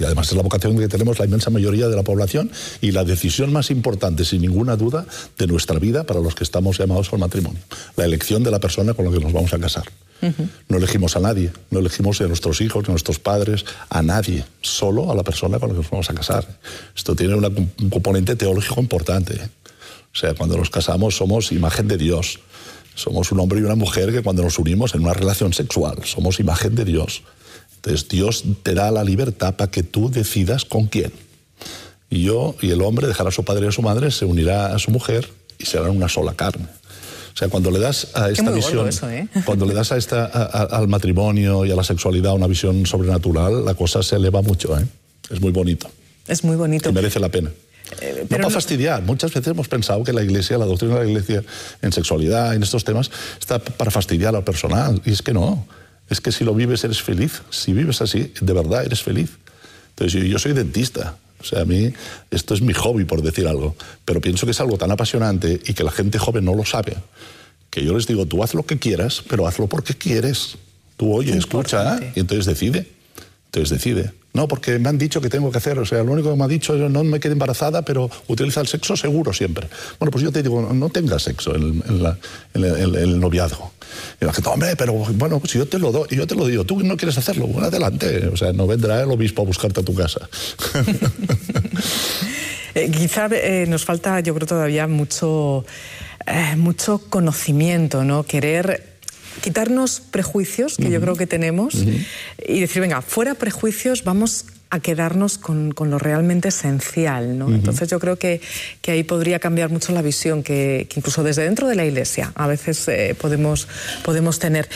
además es la vocación que tenemos la inmensa mayoría de la población y la decisión más importante, sin ninguna duda, de nuestra vida para los que estamos llamados al matrimonio. La elección de la persona con la que nos vamos a casar. No elegimos a nadie, no elegimos a nuestros hijos, a nuestros padres, a nadie, solo a la persona con la que nos vamos a casar. Esto tiene un componente teológico importante. O sea, cuando nos casamos somos imagen de Dios. Somos un hombre y una mujer que cuando nos unimos en una relación sexual somos imagen de Dios. Entonces Dios te da la libertad para que tú decidas con quién. Y el hombre dejará a su padre y a su madre, se unirá a su mujer y serán una sola carne. O sea, cuando le das a esta visión, eso, cuando le das al matrimonio y a la sexualidad una visión sobrenatural, la cosa se eleva mucho, ¿eh? Es muy bonito. Es muy bonito. Y merece la pena. No para fastidiar. Muchas veces hemos pensado que la Iglesia, la doctrina de la Iglesia en sexualidad, en estos temas, está para fastidiar al personal. Y es que no. Es que si lo vives eres feliz. Si vives así, de verdad eres feliz. Entonces yo soy dentista. O sea, a mí esto es mi hobby, por decir algo. Pero pienso que es algo tan apasionante y que la gente joven no lo sabe. Que yo les digo, tú haz lo que quieras, pero hazlo porque quieres. Tú oye, escucha, y entonces decide. No, porque me han dicho que tengo que hacer, o sea, lo único que me ha dicho es no me quede embarazada, pero utiliza el sexo seguro siempre. Bueno, pues yo te digo, no tengas sexo en el noviazgo. Y la gente, hombre, pero bueno, pues yo te lo doy, yo te lo digo, tú no quieres hacerlo, bueno, adelante. O sea, no vendrá el obispo a buscarte a tu casa. Quizá nos falta, yo creo, todavía mucho conocimiento, ¿no? Querer quitarnos prejuicios, que yo creo que tenemos, y decir, venga, fuera prejuicios, vamos a quedarnos con lo realmente esencial, ¿no? Entonces yo creo que ahí podría cambiar mucho la visión que incluso desde dentro de la Iglesia a veces podemos tener.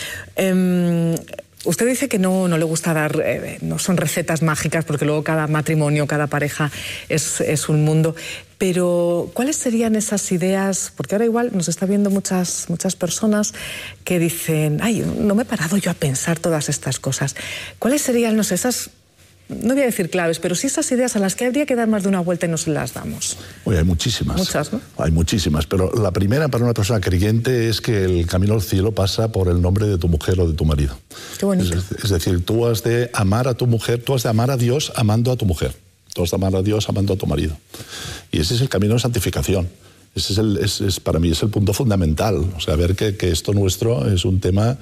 Usted dice que no le gusta dar, no son recetas mágicas, porque luego cada matrimonio, cada pareja es un mundo. Pero, ¿cuáles serían esas ideas? Porque ahora igual nos está viendo muchas personas que dicen, ay, no me he parado yo a pensar todas estas cosas. ¿Cuáles serían, no sé, esas, no voy a decir claves, pero sí esas ideas a las que habría que dar más de una vuelta y no se las damos? Oye, hay muchísimas. Muchas, ¿no? Hay muchísimas, pero la primera para una persona creyente es que el camino al cielo pasa por el nombre de tu mujer o de tu marido. Qué bonito. Es decir, tú has de amar a tu mujer, tú has de amar a Dios amando a tu mujer. Tú has de amar a Dios amando a tu marido. Y ese es el camino de santificación. Ese para mí es el punto fundamental. O sea, ver que esto nuestro es un tema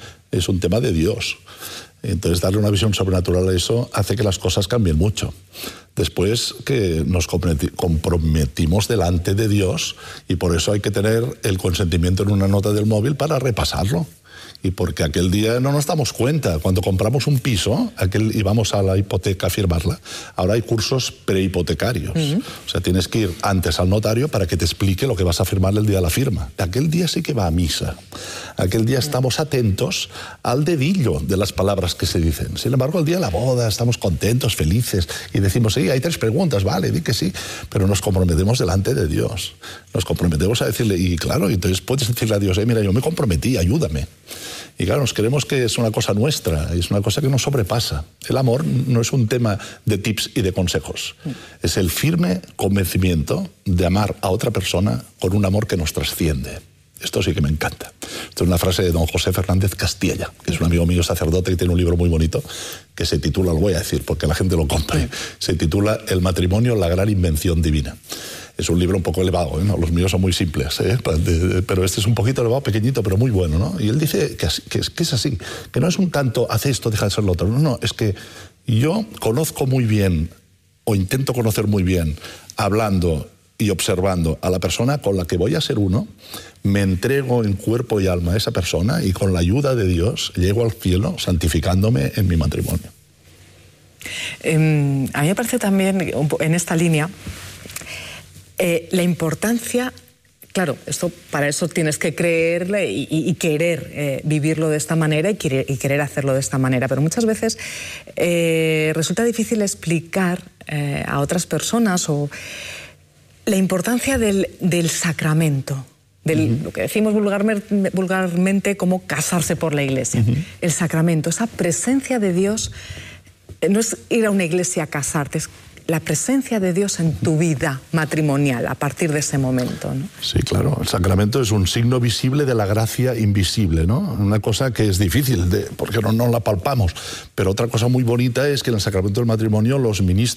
de Dios. Entonces, darle una visión sobrenatural a eso hace que las cosas cambien mucho. Después que nos comprometimos delante de Dios, y por eso hay que tener el consentimiento en una nota del móvil para repasarlo. Y porque aquel día no nos damos cuenta. Cuando compramos un piso y vamos a la hipoteca a firmarla, ahora hay cursos prehipotecarios. O sea, tienes que ir antes al notario para que te explique lo que vas a firmar el día de la firma. Aquel día sí que va a misa. Aquel día estamos atentos al dedillo de las palabras que se dicen. Sin embargo, el día de la boda estamos contentos, felices, y decimos, sí, hay 3 preguntas, vale, di que sí, pero nos comprometemos delante de Dios. Nos comprometemos a decirle, y claro, entonces puedes decirle a Dios, mira, yo me comprometí, ayúdame. Y claro, nos creemos que es una cosa nuestra, es una cosa que nos sobrepasa. El amor no es un tema de tips y de consejos. Es el firme convencimiento de amar a otra persona con un amor que nos trasciende. Esto sí que me encanta. Esto es una frase de don José Fernández Castilla, que es un amigo mío sacerdote y tiene un libro muy bonito que se titula, lo voy a decir porque la gente lo compre, se titula El matrimonio, la gran invención divina. Es un libro un poco elevado, ¿no? Los míos son muy simples, pero este es un poquito elevado, pequeñito, pero muy bueno, ¿no? Y él dice que es así, que no es un tanto, hace esto, deja de ser lo otro. No, es que yo conozco muy bien, o intento conocer muy bien, hablando y observando a la persona con la que voy a ser uno, me entrego en cuerpo y alma a esa persona y con la ayuda de Dios llego al cielo santificándome en mi matrimonio. A mí me parece también, en esta línea, la importancia, claro, para eso tienes que creerle y querer vivirlo de esta manera y querer hacerlo de esta manera, pero muchas veces resulta difícil explicar a otras personas la importancia del sacramento, lo que decimos vulgarmente como casarse por la Iglesia. El sacramento, esa presencia de Dios, no es ir a una iglesia a casarte, es la presencia de Dios en tu vida matrimonial a partir de ese momento, ¿no? Sí, claro. El sacramento es un signo visible de la gracia invisible, ¿no? Una cosa que es difícil, porque no la palpamos. Pero otra cosa muy bonita es que en el sacramento del matrimonio los ministros